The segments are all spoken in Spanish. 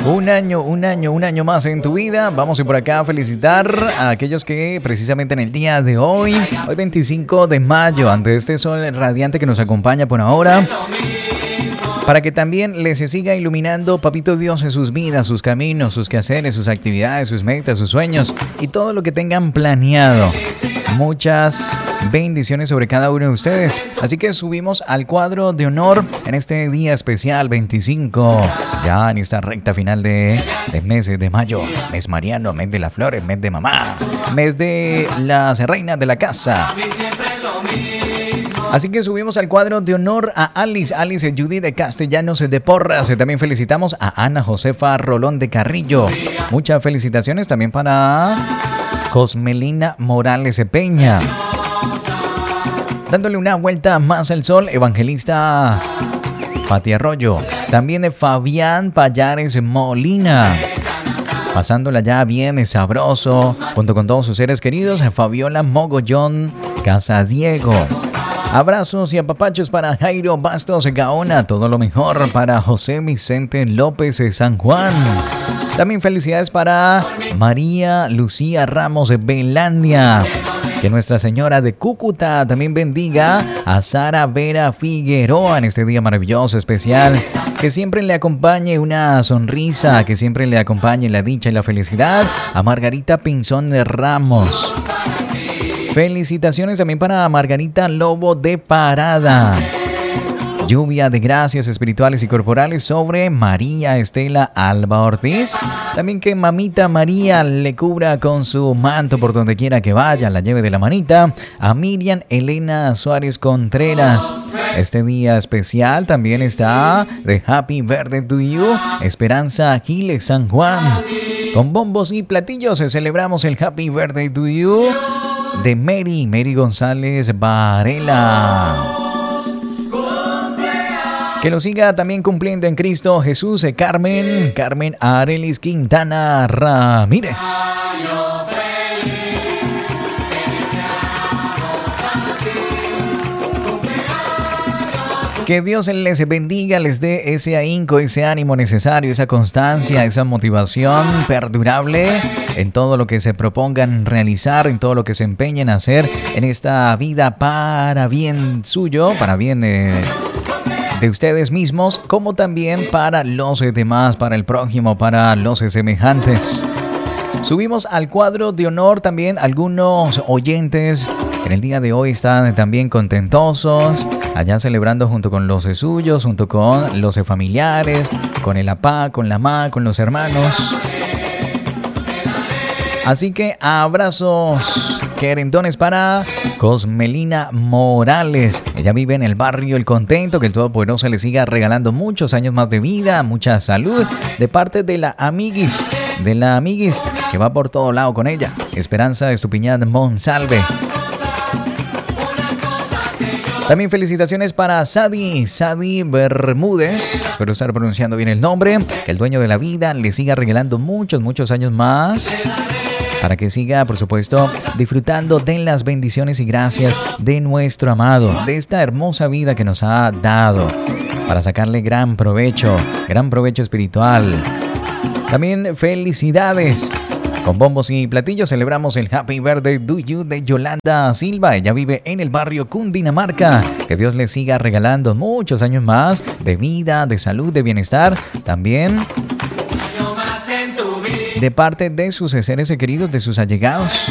Un año más en tu vida. Vamos a ir por acá a felicitar a aquellos que precisamente en el día de hoy 25 de mayo, ante este sol radiante que nos acompaña por ahora, para que también les siga iluminando Papito Dios en sus vidas, sus caminos, sus quehaceres, sus actividades, sus metas, sus sueños y todo lo que tengan planeado. Muchas bendiciones sobre cada uno de ustedes. Así que subimos al cuadro de honor en este día especial 25, ya en esta recta final de meses de mayo. Mes mariano, mes de las flores, mes de mamá, mes de las reinas de la casa. Así que subimos al cuadro de honor a Alice Judy de Castellanos de Porras. También felicitamos a Ana Josefa Rolón de Carrillo. Muchas felicitaciones también para Cosmelina Morales Peña. Dándole una vuelta más al sol, Evangelista Pati Arroyo. También de Fabián Payares Molina. Pasándola ya bien sabroso, junto con todos sus seres queridos, Fabiola Mogollón Casadiego. Abrazos y apapachos para Jairo Bastos Gaona. Todo lo mejor para José Vicente López San Juan. También felicidades para María Lucía Ramos de Belandia. Que Nuestra Señora de Cúcuta también bendiga a Sara Vera Figueroa en este día maravilloso, especial. Que siempre le acompañe una sonrisa, que siempre le acompañe la dicha y la felicidad a Margarita Pinzón de Ramos. Felicitaciones también para Margarita Lobo de Parada. Lluvia de gracias espirituales y corporales sobre María Estela Alba Ortiz. También que Mamita María le cubra con su manto por donde quiera que vaya, la lleve de la manita. A Miriam Elena Suárez Contreras. Este día especial también está de Happy Birthday to You, Esperanza Giles San Juan. Con bombos y platillos celebramos el Happy Birthday to You de Mary González Varela. Que lo siga también cumpliendo en Cristo Jesús Carmen Arelis Quintana Ramírez. Que Dios les bendiga, les dé ese ahínco, ese ánimo necesario, esa constancia, esa motivación perdurable en todo lo que se propongan realizar, en todo lo que se empeñen a hacer en esta vida para bien suyo, para bien de ustedes mismos, como también para los demás, para el prójimo, para los semejantes. Subimos al cuadro de honor también algunos oyentes que en el día de hoy están también contentosos, allá celebrando junto con los suyos, junto con los familiares, con el papá, con la mamá, con los hermanos. Así que abrazos querendones para Cosmelina Morales. Ella vive en el barrio El Contento. Que el Todopoderoso le siga regalando muchos años más de vida, mucha salud, de parte de la amiguis que va por todo lado con ella. Esperanza Estupiñán Monsalve. También felicitaciones para Sadi Bermúdez, espero estar pronunciando bien el nombre. Que el dueño de la vida le siga regalando muchos años más, para que siga, por supuesto, disfrutando de las bendiciones y gracias de nuestro amado, de esta hermosa vida que nos ha dado, para sacarle gran provecho espiritual. También felicidades. Con bombos y platillos celebramos el Happy Birthday to You de Yolanda Silva. Ella vive en el barrio Cundinamarca. Que Dios le siga regalando muchos años más de vida, de salud, de bienestar. También de parte de sus seres queridos, de sus allegados.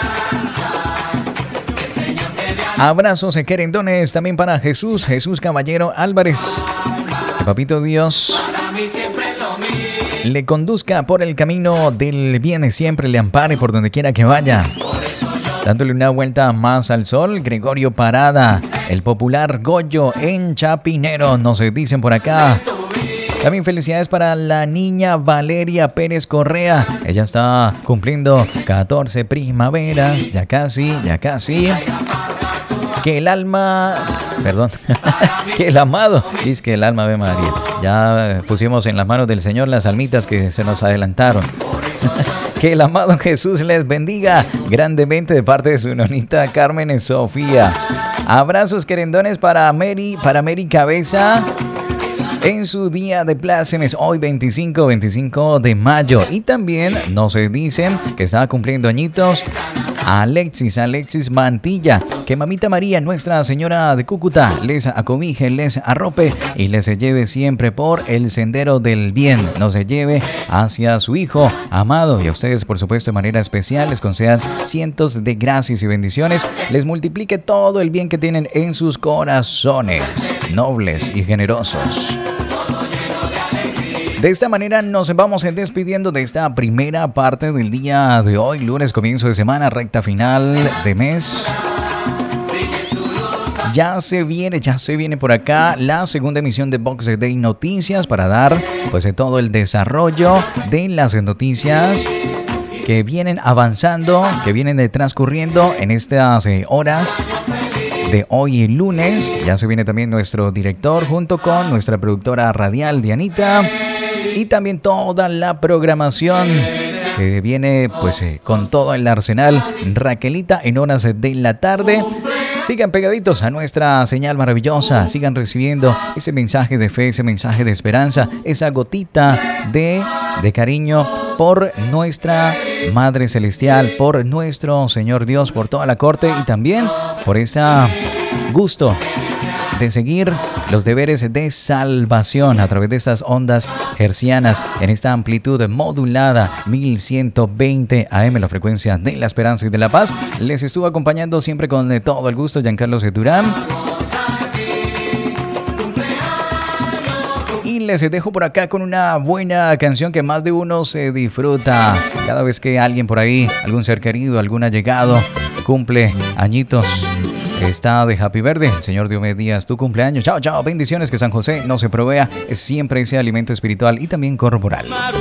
Abrazos querendones también para Jesús Caballero Álvarez. Que Papito Dios le conduzca por el camino del bien, siempre le ampare por donde quiera que vaya. Dándole una vuelta más al sol, Gregorio Parada, el popular Goyo en Chapinero, nos dicen por acá. También felicidades para la niña Valeria Pérez Correa. Ella está cumpliendo 14 primaveras, ya casi. Que el alma... Perdón, que el amado... Es que el alma Ave María. Ya pusimos en las manos del Señor las almitas que se nos adelantaron. Que el amado Jesús les bendiga grandemente de parte de su nonita Carmen Sofía. Abrazos querendones para Mary Cabeza. en su día de plácemes, hoy 25 de mayo. Y también nos dicen que está cumpliendo añitos Alexis Mantilla. Que Mamita María, Nuestra Señora de Cúcuta, les acobije, les arrope y les lleve siempre por el sendero del bien. Nos lleve hacia su Hijo amado, y a ustedes, por supuesto, de manera especial, les concedan cientos de gracias y bendiciones. Les multiplique todo el bien que tienen en sus corazones, nobles y generosos. De esta manera nos vamos despidiendo de esta primera parte del día de hoy, lunes, comienzo de semana, recta final de mes. Ya se viene por acá la segunda emisión de Box Day Noticias para dar pues todo el desarrollo de las noticias que vienen avanzando, que vienen transcurriendo en estas horas de hoy el lunes. Ya se viene también nuestro director junto con nuestra productora radial Dianita y también toda la programación que viene pues con todo el arsenal Raquelita en horas de la tarde. Sigan pegaditos a nuestra señal maravillosa, sigan recibiendo ese mensaje de fe, ese mensaje de esperanza, esa gotita de cariño por nuestra Madre Celestial, por nuestro Señor Dios, por toda la corte y también por ese gusto de seguir los deberes de salvación a través de estas ondas hercianas en esta amplitud modulada 1120 AM, la frecuencia de la esperanza y de la paz. Les estuvo acompañando siempre con todo el gusto Giancarlo Durán. Y les dejo por acá con una buena canción que más de uno se disfruta cada vez que alguien por ahí, algún ser querido, algún allegado cumple añitos. Está de Happy Verde, Señor Diomedes, tu cumpleaños. Chao, bendiciones, que San José no se provea siempre ese alimento espiritual y también corporal.